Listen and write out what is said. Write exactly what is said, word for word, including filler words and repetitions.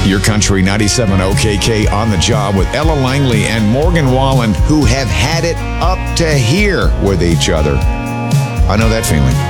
Your Country ninety-seven O K K on the job with Ella Langley and Morgan Wallen, who have had it up to here with each other. I know that feeling.